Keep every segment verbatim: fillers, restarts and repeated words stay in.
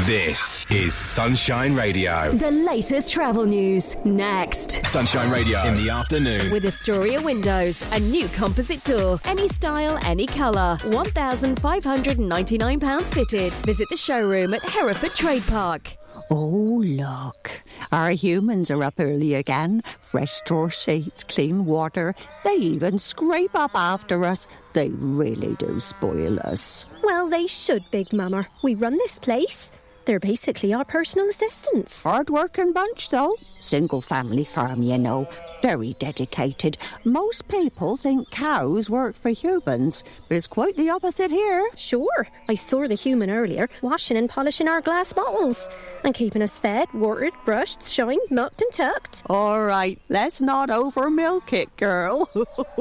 This is Sunshine Radio. The latest travel news, next. Sunshine Radio in the afternoon. With Astoria Windows, a new composite door. Any style, any colour. one thousand five hundred ninety-nine pounds fitted. Visit the showroom at Hereford Trade Park. Oh, look. Our humans are up early again. Fresh straw sheets, clean water. They even scrape up after us. They really do spoil us. Well, they should, Big Mama. We run this place. They're basically our personal assistants. Hard-working bunch, though. Single-family farm, you know. Very dedicated. Most people think cows work for humans, but it's quite the opposite here. Sure. I saw the human earlier, washing and polishing our glass bottles and keeping us fed, watered, brushed, shined, mucked and tucked. All right, let's not over-milk it, girl.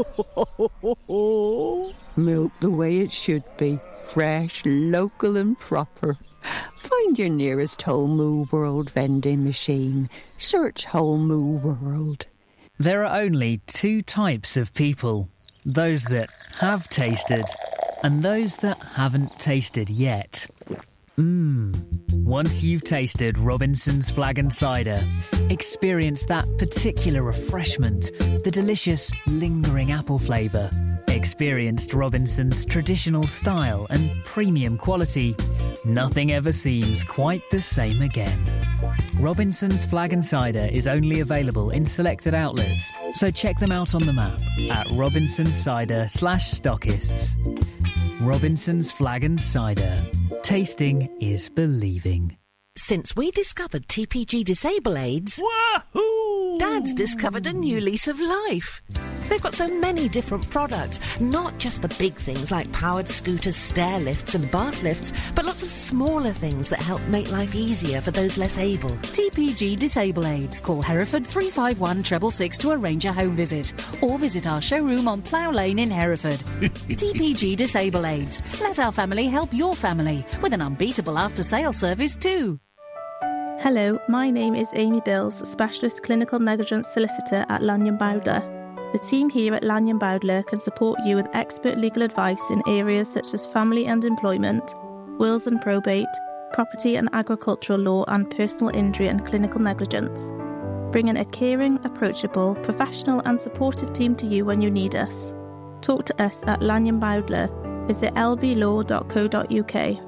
Milk the way it should be. Fresh, local and proper. Find your nearest Whole Moo World vending machine. Search Whole Moo World. There are only two types of people. Those that have tasted and those that haven't tasted yet. Mmm. Once you've tasted Robinson's Flag and Cider, experience that particular refreshment, the delicious, lingering apple flavour. Experienced Robinson's traditional style and premium quality. Nothing ever seems quite the same again. Robinson's Flag and Cider is only available in selected outlets, so check them out on the map at Robinson's Cider slash stockists. Robinson's Flag and Cider. Tasting is believing. Since we discovered T P G Disable Aids, Wahoo! Dad's discovered a new lease of life. They've got so many different products, not just the big things like powered scooters, stair lifts and bath lifts, but lots of smaller things that help make life easier for those less able. T P G Disable Aids. Call Hereford three five one six six six to arrange a home visit, or visit our showroom on Plough Lane in Hereford. T P G Disable Aids. Let our family help your family with an unbeatable after-sales service too. Hello, my name is Amy Bills, Specialist Clinical Negligence Solicitor at Lanyon Bowdler. The team here at Lanyon Bowdler can support you with expert legal advice in areas such as family and employment, wills and probate, property and agricultural law, and personal injury and clinical negligence. Bringing a caring, approachable, professional and supportive team to you when you need us. Talk to us at Lanyon Bowdler. Visit l b law dot co dot u k.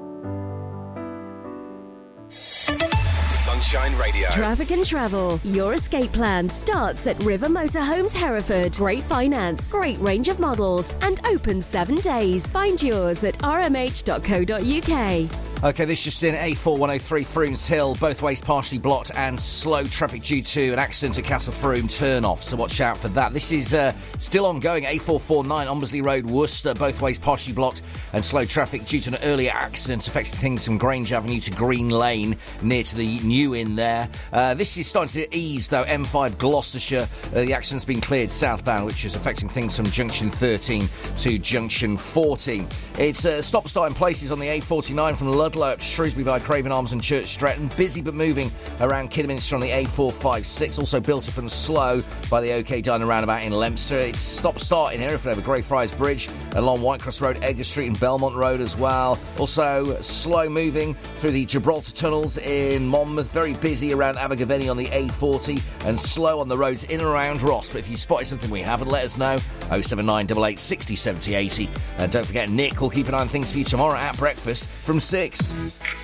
Sunshine Radio. Traffic and travel. Your escape plan starts at River Motorhomes Hereford. Great finance, great range of models, and open seven days. Find yours at r m h dot co dot u k. OK, this just in, A four one oh three Froomes Hill, both ways partially blocked and slow traffic due to an accident at Castle Froome turn-off, so watch out for that. This is uh, still ongoing, A four forty-nine Ombersley Road, Worcester, both ways partially blocked and slow traffic due to an earlier accident affecting things from Grange Avenue to Green Lane, near to the New Inn there. Uh, this is starting to ease, though, M five Gloucestershire, uh, the accident's been cleared southbound, which is affecting things from Junction thirteen to Junction fourteen. It's uh, stop-start in places on the A forty-nine from Ludlow up to Shrewsbury by Craven Arms and Church Stretton. Busy but moving around Kidderminster on the A four fifty-six. Also built up and slow by the OK Diner roundabout in Leominster. It's stop-start in Hereford over Greyfriars Bridge, along Whitecross Road, Edgar Street and Belmont Road as well. Also slow moving through the Gibraltar tunnels in Monmouth. Very busy around Abergavenny on the A forty and slow on the roads in and around Ross. But if you spotted something we haven't, let us know. oh seven nine eight eight six oh seven oh eighty. And don't forget, Nick will keep an eye on things for you tomorrow at breakfast from six.